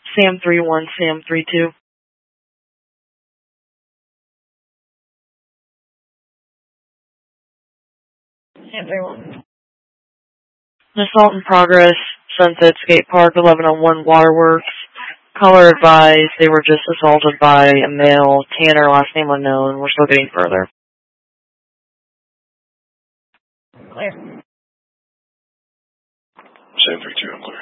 Sam 3-1, Sam 3-2. Sam 3-1. An assault in progress, Sunset Skate Park, 1101 Waterworks. Caller advised they were just assaulted by a male, Tanner, last name unknown. We're still getting further. Clear. Sam 3-2, I'm clear.